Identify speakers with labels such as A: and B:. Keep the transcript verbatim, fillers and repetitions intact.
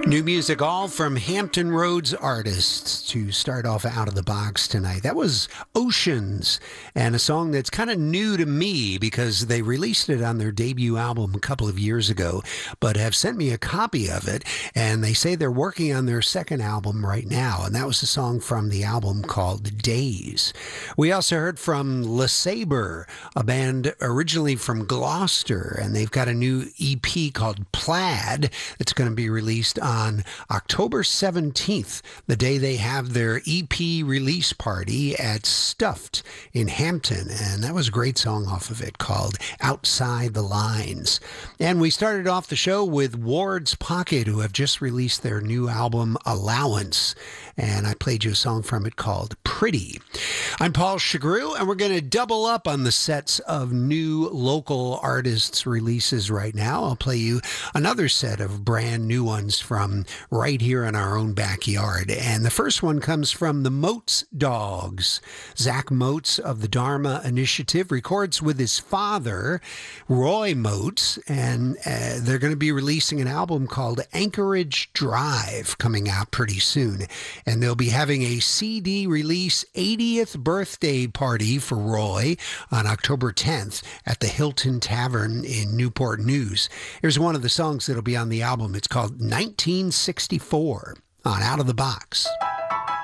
A: New music all from Hampton Roads artists to start off Out of the Box tonight. That was Oceans, and a song that's kind of new to me because they released it on their debut album a couple of years ago, but have sent me a copy of it, and they say they're working on their second album right now, and that was a song from the album called Days. We also heard from LeSabre, a band originally from Gloucester, and they've got a new E P called Plaid that's going to be released on on October seventeenth, the day they have their E P release party at Stuffed in Hampton. And that was a great song off of it called Outside the Lines. And we started off the show with Ward's Pocket, who have just released their new album Allowance. And I played you a song from it called Pretty. I'm Paul Chagru, and we're going to double up on the sets of new local artists' releases right now. I'll play you another set of brand new ones from right here in our own backyard. And the first one comes from the Moats Dogs. Zach Moats of the Dharma Initiative records with his father, Roy Moats, and uh, they're going to be releasing an album called Anchorage Drive coming out pretty soon. And they'll be having a C D release eightieth birthday party for Roy on October tenth at the Hilton Tavern in Newport News. Here's one of the songs that'll be on the album. It's called nineteen sixty-four on Out of the Box.